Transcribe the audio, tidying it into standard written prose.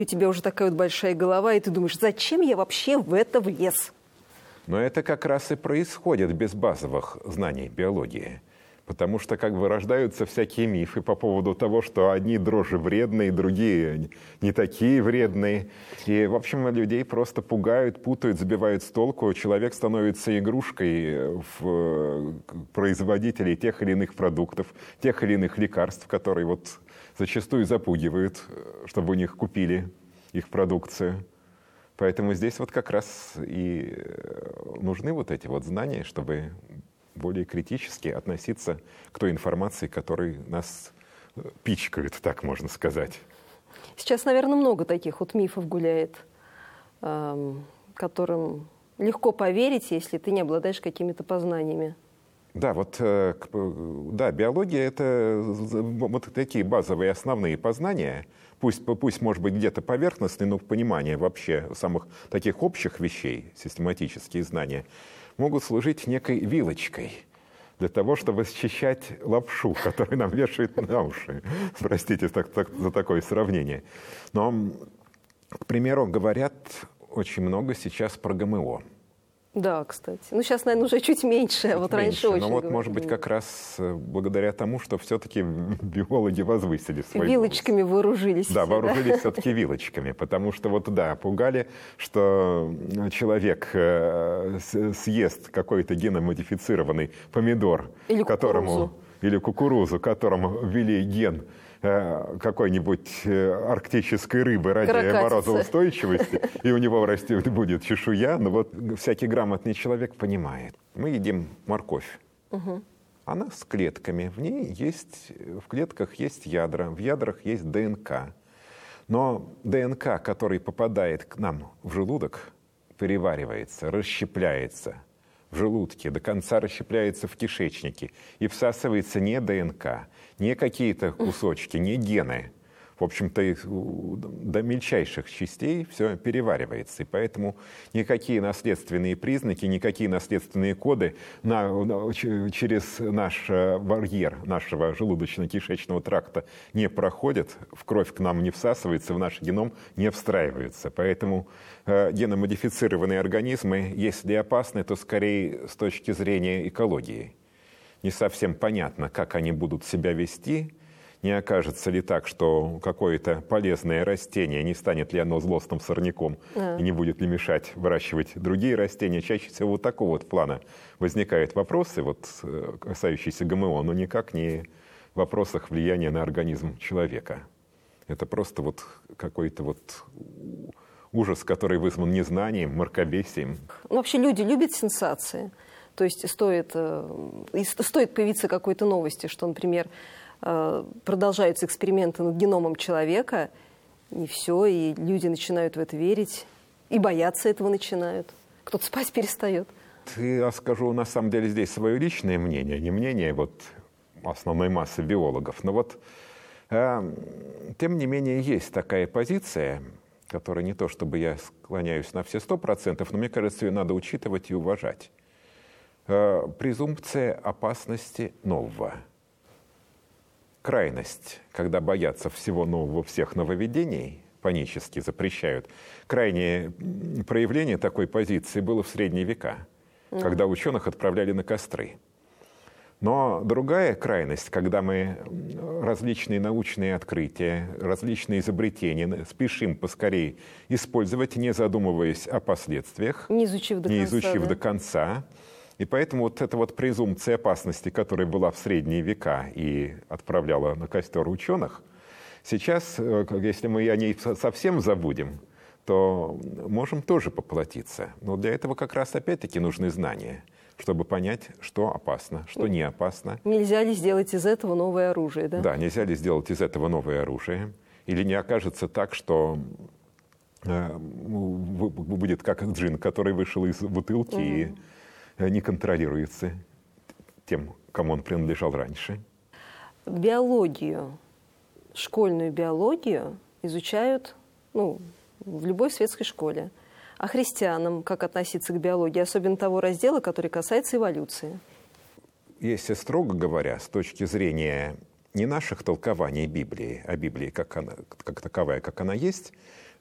У тебя уже такая вот большая голова, и ты думаешь, зачем я вообще в это влез? Но это как раз и происходит без базовых знаний биологии. Потому что как бы рождаются всякие мифы по поводу того, что одни дрожжи вредные, другие не такие вредные. И, в общем, людей просто пугают, путают, сбивают с толку. Человек становится игрушкой в производителей тех или иных продуктов, тех или иных лекарств, которые вот зачастую запугивают, чтобы у них купили их продукцию. Поэтому здесь вот как раз и нужны вот эти вот знания, чтобы более критически относиться к той информации, которой нас пичкают, так можно сказать. Сейчас, наверное, много таких вот мифов гуляет, которым легко поверить, если ты не обладаешь какими-то познаниями. Да, вот да, биология — это вот такие базовые основные познания, пусть может быть, где-то поверхностные, но понимание вообще самых таких общих вещей, систематические знания, могут служить некой вилочкой для того, чтобы счищать лапшу, которую нам вешают на уши. Простите за такое сравнение. Но, к примеру, говорят очень много сейчас про ГМО. Да, кстати. Ну, сейчас, наверное, уже чуть меньше, а вот раньше очень. Но вот, может быть, как раз благодаря тому, что все-таки биологи возвысили свои... Вилочками вооружились. Да, вооружились все-таки вилочками, потому что вот, да, пугали, что человек съест какой-то геномодифицированный помидор, или кукурузу, которому ввели ген какой-нибудь арктической рыбы ради морозоустойчивости, и у него будет чешуя. Но вот всякий грамотный человек понимает. Мы едим морковь. Угу. Она с клетками. В клетках есть ядра, в ядрах есть ДНК. Но ДНК, который попадает к нам в желудок, переваривается, расщепляется в желудке, до конца расщепляется в кишечнике и всасывается не ДНК, не какие-то кусочки, не гены. В общем-то, до мельчайших частей все переваривается. И поэтому никакие наследственные признаки, никакие наследственные коды через наш барьер нашего желудочно-кишечного тракта не проходят, в кровь к нам не всасывается, в наш геном не встраивается. Поэтому геномодифицированные организмы, если опасны, то скорее с точки зрения экологии. Не совсем понятно, как они будут себя вести. Не окажется ли так, что какое-то полезное растение, не станет ли оно злостным сорняком и не будет ли мешать выращивать другие растения. Чаще всего вот такого вот плана возникают вопросы, вот, касающиеся ГМО, но никак не в вопросах влияния на организм человека. Это просто вот какой-то вот ужас, который вызван незнанием, мракобесием. Ну, вообще люди любят сенсации. То есть стоит появиться какой-то новости, что, например, продолжаются эксперименты над геномом человека, и все, и люди начинают в это верить, и бояться этого начинают. Кто-то спать перестает. Я скажу, на самом деле, здесь свое личное мнение, не мнение вот основной массы биологов. Но вот, тем не менее, есть такая позиция, которая не то, чтобы я склоняюсь на все 100%, но мне кажется, ее надо учитывать и уважать. Презумпция опасности нового. Крайность, когда боятся всего нового, всех нововведений, панически запрещают. Крайнее проявление такой позиции было в средние века, когда ученых отправляли на костры. Но другая крайность, когда мы различные научные открытия, различные изобретения спешим поскорее использовать, не задумываясь о последствиях, не изучив до конца. И поэтому вот эта вот презумпция опасности, которая была в средние века и отправляла на костер ученых, сейчас, если мы о ней совсем забудем, то можем тоже поплатиться. Но для этого как раз опять-таки нужны знания, чтобы понять, что опасно, что не опасно. Нельзя ли сделать из этого новое оружие, да? Да, нельзя ли сделать из этого новое оружие. Или не окажется так, что будет как джин, который вышел из бутылки и не контролируется тем, кому он принадлежал раньше. Биологию, школьную биологию изучают в любой светской школе. А христианам как относиться к биологии, особенно того раздела, который касается эволюции? Если строго говоря, с точки зрения не наших толкований Библии, а Библии как таковая, как она есть,